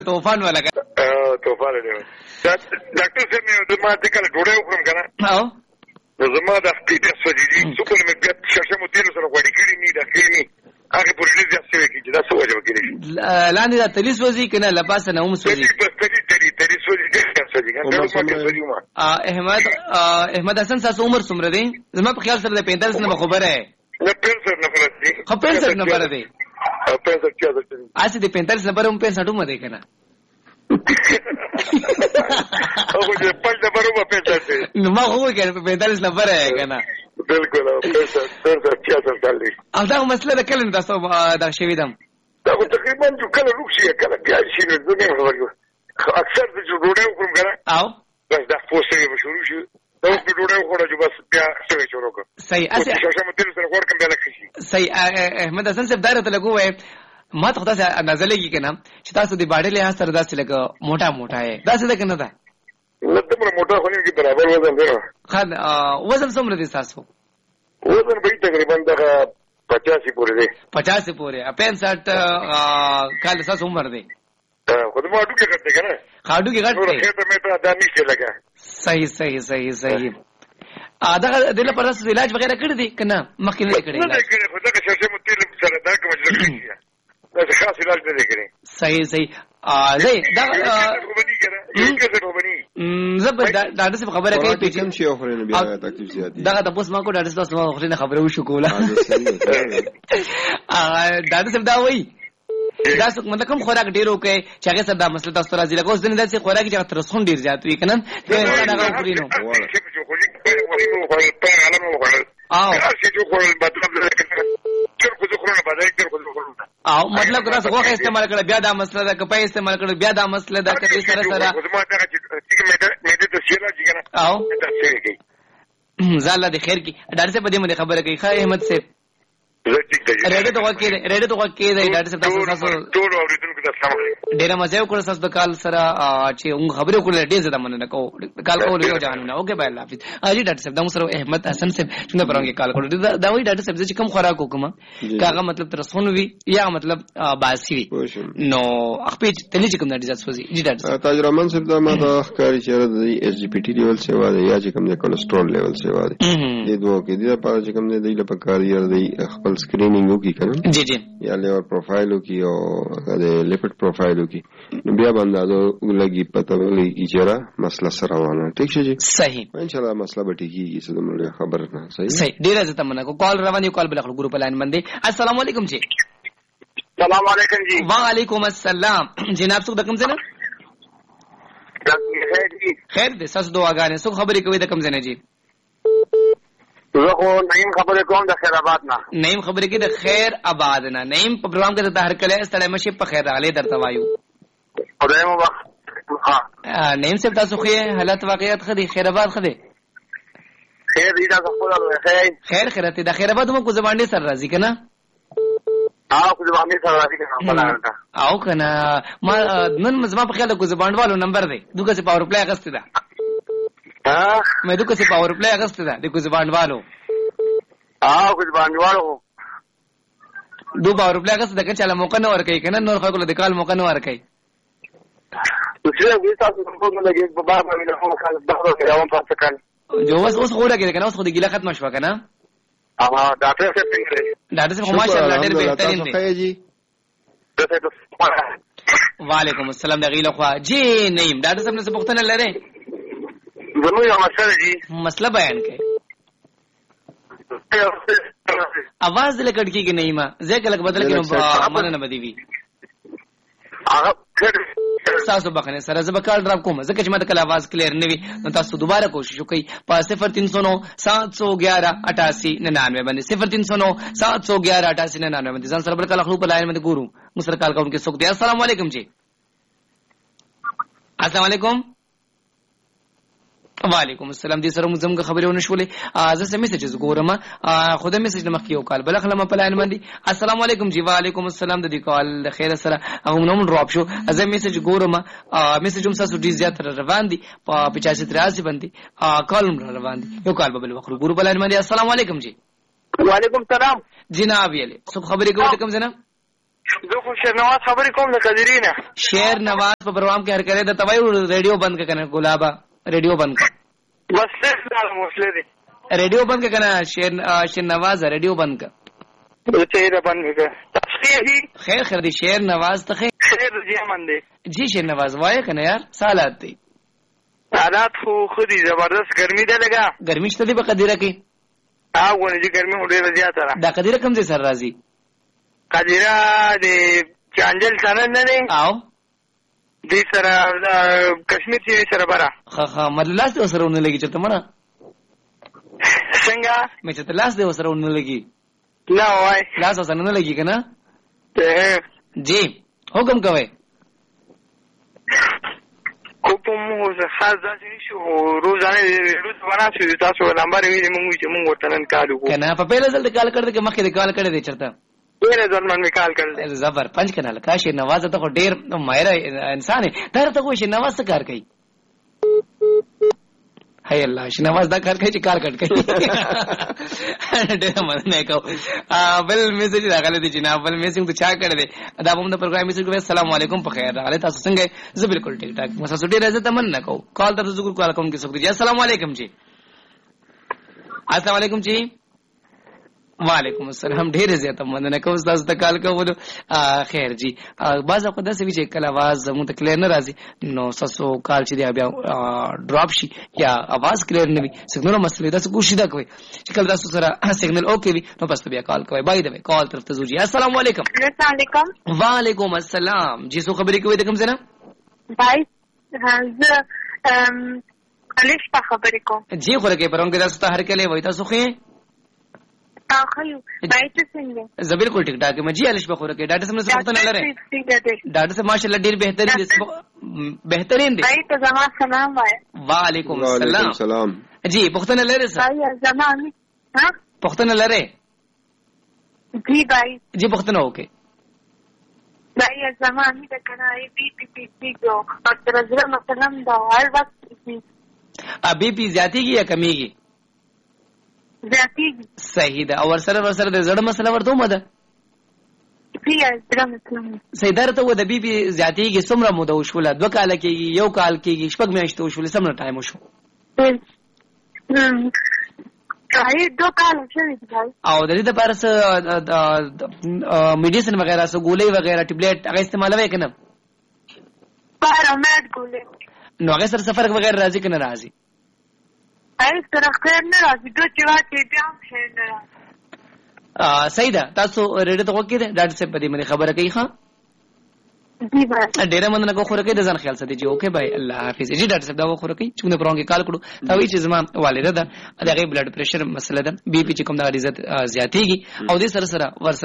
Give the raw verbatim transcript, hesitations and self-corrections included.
طوفان ولا طوفان دی ډاکټر صاحب مې د ما د کله ډوډۍ وخورم کنه او زما د خپل سوجي سپر مې بیا شاشه مو تیر سره غوړي کړی ني د کړی هغه پرې دې څه کې دا څه وجه وکړي لاندې دا تلیس وځي کنه لباس نه هم سوځي بس تری تری تری سوځي څه سوځي کنه احمد احمد حسن تاسو عمر څومره دی زما په خیال سره د پینتالیس نه خبره ہے نه پینسټ نمبر دی خو پینسټ نمبر دی او پینسټ چا ده اسی د پینتالیس نمبر هم پینسټ هم دی کنه او دې پنځه نمبر هم پینسټ دی نو ما خو کې په پینتالیس نمبر ہے کنه بالکل او پینسټ پینسټ چا ده تعالی او دا مسله د کله تاسو دا شوی دم دا تقریبا جو کله روښي کله بیا شي نو دغه خبرو اکثر د جوړو کوم کنه او بس دا پوسټ یې شروع شو دا په ډوډۍ خوړه چې بس بیا څه شروع کړ صحیح اسی شاشه مې تل سره ورکم بیا لکه شي صحیح احمد حسن صاحب دایره ته لګوي ما ته خدای اندازه لګی کنه چې تاسو د باډي له سره داسې لګ موټا موټا ہے داسې ده کنه دا نه تمره موټا خو نه کی برابر وزن دی خد وزن څومره دي تاسو وزن به تقریبا دغه پچاسی پورې دی پچاسی پورې پینسټ کال تاسو عمر دی خو ما اډو کې کټه کنه خاډو کې غټ دی خیر ته مې ته دا نشته لګا صحیح صحیح صحیح صحیح ا دا د لپاره څه علاج وغیرہ کړی دی کنه مخکې نه کړی نه کړی خو دا شاشه مو تل سره دا کوم چې دا خاص علاج نه کړی صحیح صحیح ا زه دا زب دا د څه خبره کوي چې کوم شي خو نه بیا تکلیف زیات دي دا د پوس ما کو دا د تاسو خو نه خبره وشو کوله ا دا د څه دا وای دا څه مطلب کوم خوراک ډیرو کوي چې هغه سره دا مسله تاسو راځي لکه اوس د دې خوراک چې تر څون ډیر زیات وي کنه دا هغه خوري نو او او مطلب راس غوښه استعمال کړه بیا دا مسله ده کپای استعمال کړه بیا دا مسله ده کدي سره سره او زاله د خیر کی ډاکټر صاحب دې مې خبره کوي خای احمد صاحب ریډه ته وکړه ریډه ته وکړه دی ډاکټر صاحب تاسو ټول اوریدونکو ته السلام علیکم ډیر مزه وکړ تاسو د کال سره چې موږ خبرې وکړل ډیر زده مننه کو کال کول یو ځانونه اوکې بای الله حافظ اجي ډاکټر صاحب دا سره احمد حسن صاحب څنګه پرونګه کال کول دا وی ډاکټر صاحب چې کوم خوراک وکم کاغه مطلب تر سون وی یا مطلب باسی وی نو خپل تلې چې کوم د ډیزاس وځي جی ډاکټر صاحب تاجرمن صاحب دا ما د ښکاری چیرې د ایس جی پی ټی لیول سیوا دی یا چې کوم د کولیسټرول لیول سیوا دی دې دوه کې دې لپاره چې کوم دی د پکاریر دی خپل سکرینینګ وکي کنه جی جی یا لیور پروفایل وکي او د لیپټ پروفایل وکي بیا باندې دا لګي پته لګي چې را مسله سره روانه ٹھیک شي جی صحیح ان شاء الله مسله به ټیکيږي څه دمر خبر نه صحیح صحیح ډیر عزت منه کو کال رواني کال بل خلک ګروپ لاین باندې السلام علیکم جی السلام علیکم جی وعلیکم السلام جناب څوک د کوم ځای نه خیر جی خیر دې ساس دعاګانې څوک خبرې کوي د کوم ځای نه جی زه خو نعیم خبرې کوم د خیر آباد نه نعیم خبرې کې د خیر آباد نه نعیم په پروګرام کې د هر کله ستړی مشه په خیر علي درته وایو خدای مو وخت ها نعیم صاحب تاسو خو حالت واقعیت خدي خیر آباد خدي خیر دې تاسو خپل خیر خیر خیرته د خیر آباد مو کو زبانډي سره راځي کنه او کو زبانډي سره راځي کنه او کنه ما نن مزما په خیال کو زبانډوالو نمبر دی دوګه سي پاور پلی اغسته ده ها مې دوګه سي پاور پلی اغسته ده د کو زبانډوالو او کو زبانډوالو دو پاور پلی اغسته ده چې چاله موقع نه ور کوي کنه نور خلکو د کال موقع نه ور کوي چې وې تاسو په موږ لګي په بار باندې له کومه کال دغه راوم پاتې کړ جو اوس اوس غوړه کې کنه اوس خو د ګیله ختم شو کنه اها ډاکټر صاحب څنګه دی ډاکټر صاحب ماشاءالله ډېر بهترین دی وعلیکم السلام دغیله خو جی نعیم ډاکټر صاحب نه پوښتنه لره زموږ یو مسله دی مسله بیان کړئ आवाज لکړ کیږي نعیمه ځکه لکه بدل کینو امانه نه بدی وی هغه تاسو بخنه سره زب کال ډراپ کوم ځکه چې ماته کله आवाज کلیر نه وي نو تاسو دوباره کوشش وکړئ په صفر تین سو نو سات سو گیارہ اٹھاسی ننانوے باندې صفر تین سو نو سات سو گیارہ اٹھاسی ننانوے باندې ځان سره بل کله خپل لاین باندې ګورو مسر کال کوم کې سوک دی السلام علیکم جی السلام علیکم وعلیکم السلام دې سره موږ خبرونه ونشولې زه سم میسج ګورم خو د میسج نه مخکې یو کال بل خلک په لاین باندې السلام علیکم جی وعلیکم السلام د دې کال خیر سره هغه نوم ډراپ شو زه میسج ګورم میسج هم تاسو ډیر زیات روان دي په پچاسی تراسی باندې کالم روان دي یو کال بل وخت ګورو بل لاین باندې السلام علیکم جی وعلیکم السلام جناب یې څه خبرې کوي کوم ځنه زه خو شیر نواز خبرې کوم د قدرینه. شیر نواز په پروګرام کې هر کړه د توای ریډیو بند کنه ګلابا ریډیو بند کا بس څه مسله دي ریډیو بند کنه شیر شیر نواز ریډیو بند کا ته یې بند کا تفصیلی خیر خیر دی شیر نواز ته خیر دی من دی جی شیر نواز وای کنه یار سالات دی حالات خو خودي زبردست ګرمي ده لګا ګرمي شته دی په قدیره کې او ونه چې ګرمي ډیره زیاته ده دا قدیره کوم ځای سره راځي قدیره د چانجل سره نه دی او دې سره کشمیر چې سره برا خا خا مدلاس دې سره ونه لګي چې تمره څنګه مې چې لاس دې سره ونه لګي نه وای لاس سره نه لګي کنه ته جی حکم کوي کوم زه خاص ځای شو روزانه روز بنا شو تاسو نمبر ویلې مونږ چې مونږ وطنن کالو کنه په پیله ځل کال کړل کې مخکې کال کړل دي چرته ډېر ځل من کال کړل زبر پنځ کنه کا شي نواز ته ډېر ماهر انسان دی دا ته خو شي نواز څه کار کوي هاي الله شي نواز دا کار کوي چې کار کټ کوي ډېر مننه کو بل میسج راغلی دی جناب بل میسج ته چا کړی دی دا په موږ پروګرام میسج کوي السلام علیکم په خیر راغلی تاسو څنګه زه بالکل ټیک ټاک مسا سټی راځه تمنا کو کال تر ذکر کال کوم کې سکتی السلام علیکم جی السلام علیکم جی وعلیکم السلام ډیر زیاته مننه کوم تاسو ته کال کوو خیر جی بعض وخت داسې وی چې کله आवाज مونږ ته کلیر نه راځي نو تاسو کال چې بیا ډراپ شي یا आवाज کلیر نه وي سیګنل مسلې تاسو کوشش دا کوئ چې کله تاسو سره سیګنل اوکې وي نو پس بیا کال کوئ بای دا کال طرف ته ځو السلام علیکم السلام علیکم وعلیکم السلام جی سو خبرې کوي د کوم ځای نه بای زه ام الف په خبرې کوم جی خوره کې پرونګه تاسو ته هر کله وای تاسو خې اخیو بایته څنګه زه بالکل ټیک ټاک یم جی الش بخوره کې ډاټا سم څه نه لره ډاټا سم ماشاءالله ډیر بهترین دي بهترین دي بایته زما سلام وای وعلیکم السلام سلام جی پختنه لره سر بای زما ها پختنه لره جی بای جی پختنه اوکے بای زما می د کنه ای بی پی پی پی جو پر زړه مثلا دا هر وخت ا بی پی زیاتیږي یا کمیږي زیاتیږي صحیح ده او ورسره ورسره د زړه مسله ورته مده پی زړه مسله صحیح درته و د بی پی زیاتیږي څومره موده وشوله دوه کال کېږي یو کال کېږي شپږ میاشتې وشوله څومره ټایم وشو هاي دو کال شوی دی او د دې لپاره څه میډیسن وغیرہ څه ګولۍ وغیرہ ټابلیټ هغه استعمالوي کنه پارامډ ګولۍ نو هغه سره سفر وغیرہ راځي کنه راځي هاي سره خیر نه راځي دوه چې واټي بیا هم خیر نه راځي صحیح ده تاسو ریډیو ته وکړئ ډاکټر صاحب په دې باندې خبره کوي ښا جی بھائی ډیره مننه کو خوره کې د ځان خیال ساتي جی اوکے بھائی الله حافظ جی ډاکټر صاحب دا خوره کې چې موږ پرونګه کال کړو دا وی چې زما والده ده دغه بلډ پريشر مسله ده بي پي چې کوم د غریزت زیاتېږي او دې سره سره